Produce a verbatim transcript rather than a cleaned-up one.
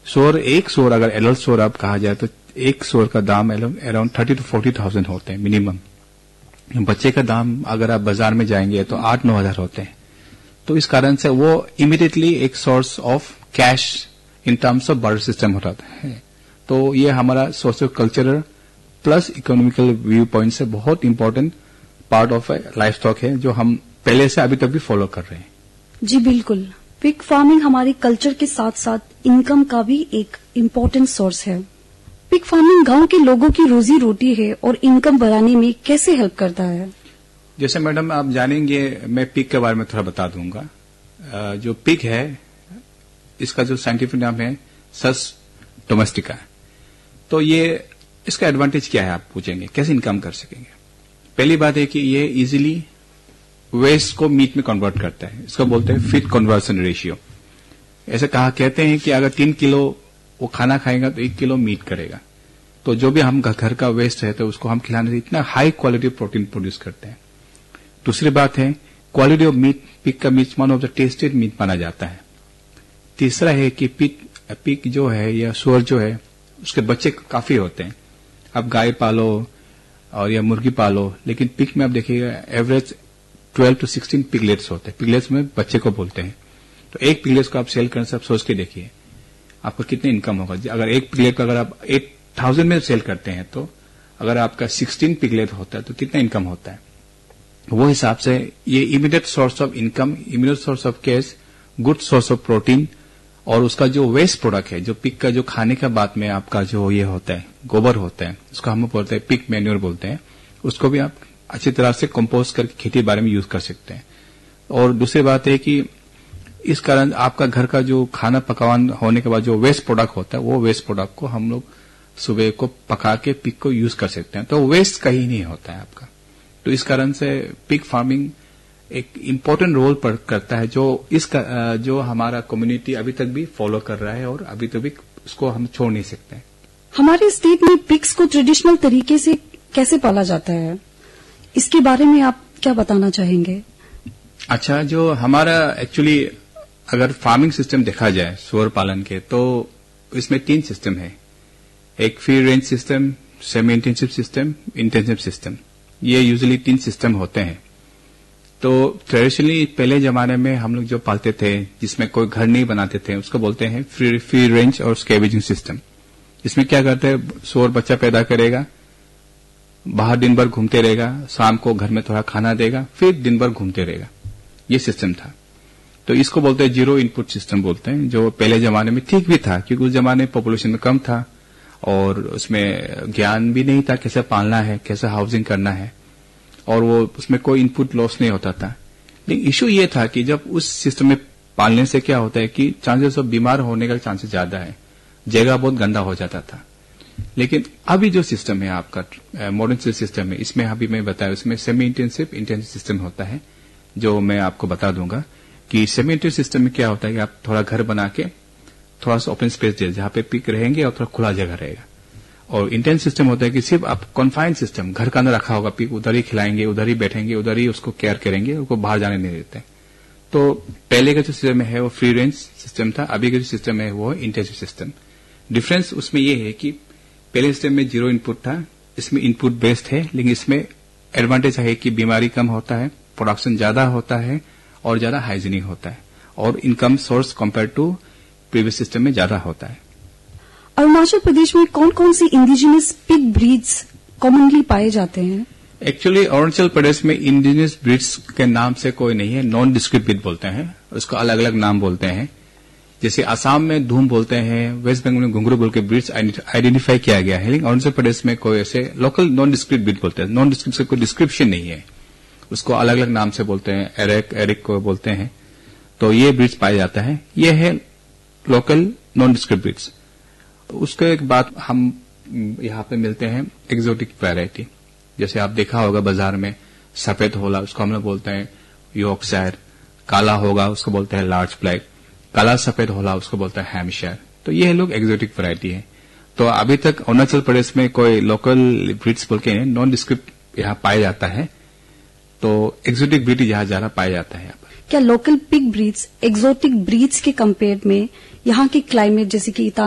सोर, एक सोर अगर एडल्ट सोर आप कहा जाए तो एक सोर का दाम around thirty two forty thousand होते हैं मिनिमम। बच्चे का दाम अगर आप बाजार में जाएंगे तो आठ नौ हजार होते हैं। तो इस कारण से वो इमीडिएटली एक source of cash in terms of bird system हो जाता है। तो ये हमारा socio cultural plus economical view point से बहुत important part of life stock है, जो हम पहले से अभी तक भी फॉलो कर रहे हैं। जी बिल्कुल, पिग फार्मिंग हमारे कल्चर के साथ साथ इनकम का भी एक इम्पोर्टेंट सोर्स है। पिग फार्मिंग गांव के लोगों की रोजी रोटी है और इनकम बढ़ाने में कैसे हेल्प करता है? जैसे मैडम आप जानेंगे, मैं पिग के बारे में थोड़ा बता दूंगा। जो पिग है इसका जो साइंटिफिक नाम है सस डोमेस्टिका। तो ये इसका एडवांटेज क्या है आप पूछेंगे, कैसे इनकम कर सकेंगे? पहली बात है कि ये इजीली वेस्ट को मीट में कन्वर्ट करता है। इसको बोलते हैं फीड कन्वर्सन रेशियो। ऐसे कहा कहते हैं कि अगर तीन किलो वो खाना खाएगा तो एक किलो मीट करेगा। तो जो भी हम घर का वेस्ट है तो उसको हम खिलाने से इतना हाई क्वालिटी प्रोटीन प्रोड्यूस करते हैं। दूसरी बात है क्वालिटी ऑफ मीट, पिग का meet one of the tested meet माना जाता है। तीसरा है कि पिग पिग जो है या सुअर जो है उसके बच्चे काफी होते हैं। आप गाय पालो और या मुर्गी पालो, लेकिन पिग में आप देखिएगा average twelve to sixteen piglets होते हैं। पिगलेट्स में बच्चे को बोलते हैं। तो एक पिगलेट्स को आप सेल करने से आप सोच के देखिए आपको कितनी इनकम होगा। अगर एक पिगलेट को अगर आप एट थाउजेंड में सेल करते हैं तो अगर आपका सिक्सटीन पिगलेट होता है तो कितना इनकम होता है। वो हिसाब से ये immediate source of income, immediate source of cash, good source of protein, और उसका जो वेस्ट प्रोडक्ट है, जो पिग का जो खाने का बाद में आपका जो ये होता है गोबर होता है, उसको हम बोलते हैं पिग मैन्योर बोलते हैं, उसको भी आप अच्छी तरह से कंपोस्ट करके खेती बाड़ी में यूज कर सकते हैं। और दूसरी बात है कि इस कारण आपका घर का जो खाना पकवान होने के बाद जो वेस्ट प्रोडक्ट होता है वो वेस्ट प्रोडक्ट को हम लोग सुबह को पका के पिग को यूज कर सकते हैं। तो वेस्ट कहीं नहीं होता है आपका। तो इस कारण से पिग फार्मिंग एक इम्पोर्टेंट रोल करता है, जो इसका जो हमारा कम्युनिटी अभी तक भी फॉलो कर रहा है और अभी तक भी उसको हम छोड़ नहीं सकते हैं। हमारे स्टेट में पिग्स को ट्रेडिशनल तरीके से कैसे पाला जाता है, इसके बारे में आप क्या बताना चाहेंगे? अच्छा, जो हमारा एक्चुअली अगर फार्मिंग सिस्टम देखा जाए सुअर पालन के, तो इसमें तीन सिस्टम है। एक free range system, semi intensive system, intensive system. ये यूजुअली तीन सिस्टम होते हैं। तो ट्रेडिशनली पहले जमाने में हम लोग जो पालते थे जिसमें कोई घर नहीं बनाते थे उसको बोलते हैं फ्री फ्री रेंज और स्कैवेजिंग सिस्टम। इसमें क्या करते हैं, सुअर बच्चा पैदा करेगा, बाहर दिन भर घूमते रहेगा, शाम को घर में थोड़ा खाना देगा, फिर दिन भर घूमते रहेगा। ये सिस्टम था। तो इसको बोलते हैं जीरो इनपुट सिस्टम बोलते हैं, जो पहले जमाने में ठीक भी था क्योंकि उस जमाने में पॉपुलेशन में कम था और उसमें ज्ञान भी नहीं था कैसे पालना है, कैसे हाउसिंग करना है, और वो उसमें कोई इनपुट लॉस नहीं होता था। लेकिन इश्यू ये था कि जब उस सिस्टम में पालने से क्या होता है कि चांसेस ऑफ बीमार होने का चांसेस ज्यादा है, जगह बहुत गंदा हो जाता था। लेकिन अभी जो सिस्टम है आपका मॉडर्न सिस्टम है, इसमें अभी मैं बताया उसमें सेमी इंटेंसिव इंटेंसिव सिस्टम होता है, जो मैं आपको बता दूंगा कि सेमी इंटेंसिव सिस्टम में क्या होता है कि आप थोड़ा घर बना के थोड़ा सा ओपन स्पेस दे जहां पे पिग रहेंगे और थोड़ा खुला जगह रहेगा। और इंटेंस सिस्टम होता है कि सिर्फ आप कॉन्फाइंड सिस्टम, घर का अंदर रखा होगा पिग, उधर ही खिलाएंगे, उधर ही बैठेंगे, उधर ही उसको केयर करेंगे, उसको बाहर जाने नहीं देते। तो पहले का जो सिस्टम है वो फ्री रेंज सिस्टम था, अभी का जो सिस्टम है वो इंटेंसिव सिस्टम। डिफरेंस उसमें ये है कि पहले सिस्टम में जीरो इनपुट था, इसमें इनपुट बेस्ड है, लेकिन इसमें एडवांटेज है कि बीमारी कम होता है, प्रोडक्शन ज्यादा होता है और ज्यादा हाइजीनिक होता है, और income source compare to previous system में ज्यादा होता है। अरुणाचल प्रदेश में कौन कौन सी इंडिजिनस पिग ब्रीड्स कॉमनली पाए जाते हैं? एक्चुअली अरुणाचल प्रदेश में इंडिजिनस ब्रीड्स के नाम से कोई नहीं है, नॉन डिस्क्रिप्ट ब्रीड बोलते हैं, उसको अलग अलग नाम बोलते हैं। जैसे असम में धूम बोलते हैं, वेस्ट बंगाल में घुंघरू बोल के ब्रीड्स आइडेंटिफाई किया गया है, लेकिन अरुणाचल प्रदेश में कोई ऐसे लोकल नॉन डिस्क्रिप्ट ब्रीड बोलते हैं। नॉन डिस्क्रिप्ट से कोई डिस्क्रिप्शन नहीं है, उसको अलग अलग नाम से बोलते हैं, एरिक एरिक को बोलते हैं। तो ये ब्रीड्स पाया जाता है, ये है लोकल नॉन डिस्क्रिप्ट ब्रीड्स। उसके एक बात हम यहाँ पे मिलते हैं एक्सोटिक वैरायटी। जैसे आप देखा होगा बाजार में सफेद होला, उसको हम लोग बोलते हैं यॉर्कशायर, काला होगा उसको बोलते हैं लार्ज ब्लैक, काला सफेद होला उसको बोलते हैं हैम्पशायर। तो ये लोग एक्सोटिक वैरायटी है। तो अभी तक अरुणाचल प्रदेश में कोई लोकल ब्रीड्स बोल के नॉन डिस्क्रिप्ट यहाँ पाया जाता है, तो एक्सोटिक ब्रीड यहाँ ज्यादा पाया जाता है। यहाँ पर क्या local pig breeds exotic breeds के कंपेयर में यहाँ की क्लाइमेट जैसे कि